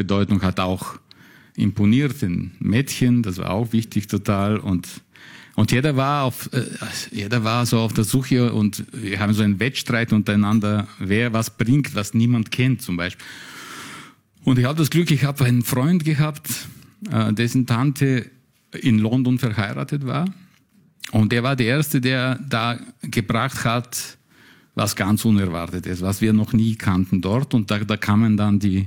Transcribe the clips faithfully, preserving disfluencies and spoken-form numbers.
Bedeutung, hat auch imponiert den Mädchen, das war auch wichtig total. Und, und jeder war auf, äh, jeder war so auf der Suche und wir haben so einen Wettstreit untereinander, wer was bringt, was niemand kennt zum Beispiel. Und ich habe das Glück, ich habe einen Freund gehabt, äh, dessen Tante in London verheiratet war. Und der war der Erste, der da gebracht hat, was ganz Unerwartetes, was wir noch nie kannten dort. Und da, da kamen dann die,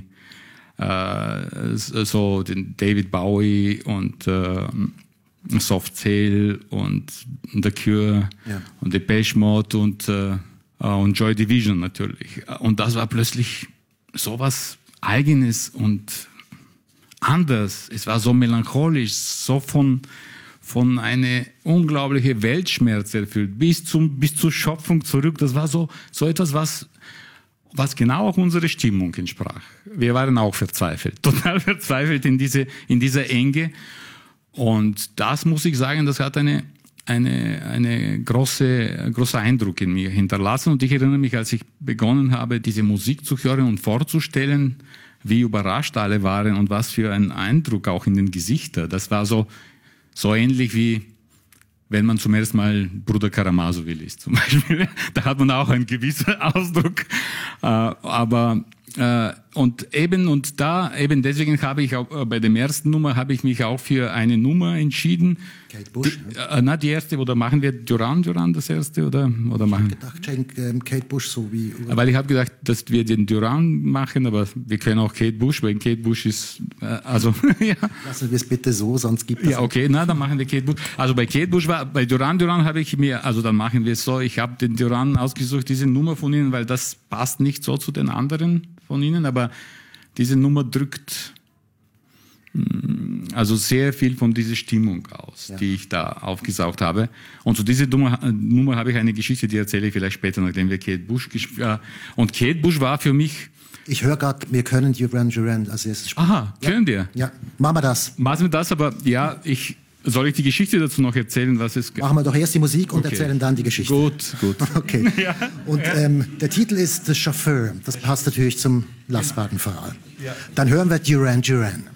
äh, so den David Bowie und äh, Soft Cell und The Cure ja. und Depeche Mode und, äh, und Joy Division natürlich. Und das war plötzlich sowas Eigenes und anders. Es war so melancholisch, so von, von eine unglaubliche Weltschmerz erfüllt, bis zum, bis zur Schöpfung zurück. Das war so, so etwas, was, was genau auch unsere Stimmung entsprach. Wir waren auch verzweifelt, total verzweifelt in diese, in dieser Enge. Und das muss ich sagen, das hat eine, eine, eine große, großer Eindruck in mir hinterlassen. Und ich erinnere mich, als ich begonnen habe, diese Musik zu hören und vorzustellen, wie überrascht alle waren und was für ein Eindruck auch in den Gesichtern. Das war so, so ähnlich wie, wenn man zum ersten Mal Bruder Karamazov liest, zum Beispiel. Da hat man auch einen gewissen Ausdruck. Äh, aber, äh, und eben, und da, eben deswegen habe ich auch, äh, bei dem ersten Nummer habe ich mich auch für eine Nummer entschieden. Kate Bush. Die, äh, na, die erste, oder machen wir Duran Duran das erste, oder, oder machen? Ich habe gedacht, ähm, Kate Bush, so wie. Weil ich habe gedacht, dass wir den Duran machen, aber wir können auch Kate Bush, weil Kate Bush ist, äh, also, ja. Lassen wir es bitte so, sonst gibt es. Ja, okay, na, dann machen wir Kate Bush. Also bei Kate Bush war, bei Duran Duran habe ich mir, also dann machen wir es so, ich habe den Duran ausgesucht, diese Nummer von Ihnen, weil das passt nicht so zu den anderen von Ihnen, aber diese Nummer drückt also sehr viel von dieser Stimmung aus, ja. die ich da aufgesaugt habe. Und zu dieser Nummer, Nummer habe ich eine Geschichte, die erzähle ich vielleicht später, nachdem wir Kate Bush gespielt haben. Und Kate Bush war für mich... Ich höre gerade, wir können Duran Duran als erstes spielen. Aha, ja. können wir? Ja, machen wir das. Machen wir das, aber ja, ich... Soll ich die Geschichte dazu noch erzählen, was es... Machen wir doch erst die Musik und okay. erzählen dann die Geschichte. Gut, gut. Okay. Ja. Und ähm, der Titel ist The Chauffeur. Das passt natürlich zum Lastwagenfahrer. Ja. Dann hören wir Duran Duran.